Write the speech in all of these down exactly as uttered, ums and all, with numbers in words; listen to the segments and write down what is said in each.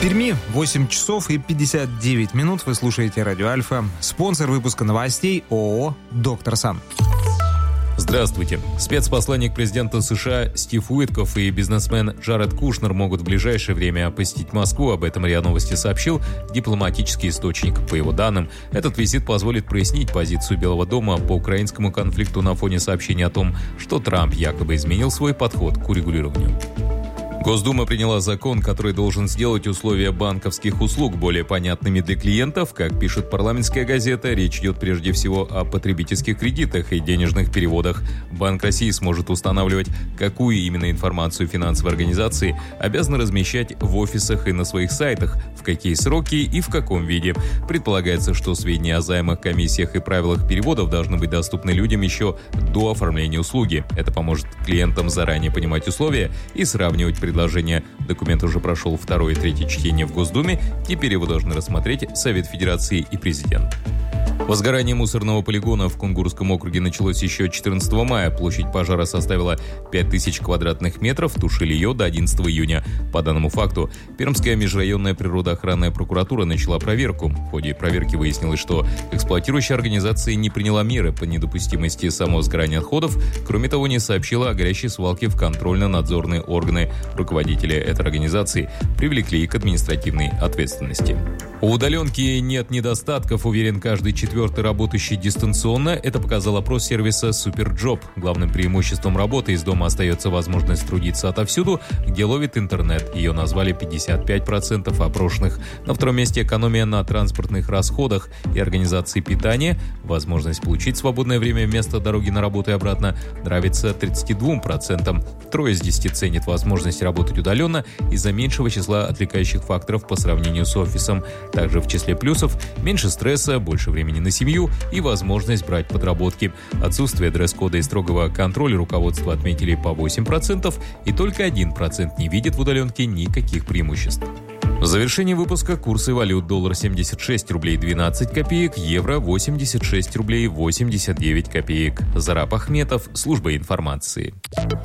Перми восемь часов и пятьдесят девять минут. Вы слушаете Радио Альфа. Спонсор выпуска новостей ООО «Доктор Сан». Здравствуйте. Спецпосланник президента США Стив Уиткоф и бизнесмен Джаред Кушнер могут в ближайшее время посетить Москву. Об этом РИА Новости сообщил дипломатический источник. По его данным, этот визит позволит прояснить позицию Белого дома по украинскому конфликту на фоне сообщений о том, что Трамп якобы изменил свой подход к урегулированию. Госдума приняла закон, который должен сделать условия банковских услуг более понятными для клиентов. Как пишет парламентская газета, речь идет прежде всего о потребительских кредитах и денежных переводах. Банк России сможет устанавливать, какую именно информацию финансовой организации обязаны размещать в офисах и на своих сайтах, в какие сроки и в каком виде. Предполагается, что сведения о займах, комиссиях и правилах переводов должны быть доступны людям еще до оформления услуги. Это поможет клиентам заранее понимать условия и сравнивать предложения. Предложение. Документ уже прошел второе и третье чтение в Госдуме. Теперь его должны рассмотреть Совет Федерации и президент. Возгорание мусорного полигона в Кунгурском округе началось еще четырнадцатого мая. Площадь пожара составила пять тысяч квадратных метров, тушили ее до одиннадцатого июня. По данному факту, Пермская межрайонная природоохранная прокуратура начала проверку. В ходе проверки выяснилось, что эксплуатирующая организация не приняла меры по недопустимости самого сгорания отходов. Кроме того, не сообщила о горящей свалке в контрольно-надзорные органы. Руководители этой организации привлекли к административной ответственности. У удаленки нет недостатков, уверен каждый четвертый работающий дистанционно. Это показал опрос сервиса Superjob. Главным преимуществом работы из дома остается возможность трудиться отовсюду, где ловит интернет. Ее назвали пятьдесят пять процентов опрошенных. На втором месте экономия на транспортных расходах и организации питания. Возможность получить свободное время вместо дороги на работу и обратно нравится тридцати двум процентам. Трое из десяти ценят возможность работать удаленно из-за меньшего числа отвлекающих факторов по сравнению с офисом. Также в числе плюсов меньше стресса, больше времени на семью и возможность брать подработки. Отсутствие дресс-кода и строгого контроля руководство отметили по восемь процентов, и только один процент не видит в удаленке никаких преимуществ. В завершении выпуска курсы валют: доллар семьдесят шесть рублей двенадцать копеек, евро восемьдесят шесть рублей восемьдесят девять копеек. Зараб Ахметов, служба информации.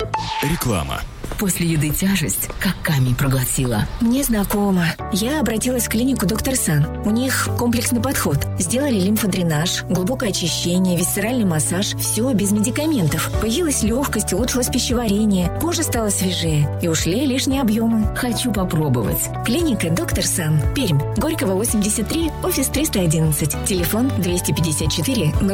Реклама. После еды тяжесть, как камень проглотила. Мне знакомо. Я обратилась в клинику «Доктор Сан». У них комплексный подход. Сделали лимфодренаж, глубокое очищение, висцеральный массаж. Все без медикаментов. Появилась легкость, улучшилось пищеварение. Кожа стала свежее. И ушли лишние объемы. Хочу попробовать. Клиника «Доктор Сан». Пермь. Горького, восемьдесят три, офис триста одиннадцать. Телефон двести пятьдесят четыре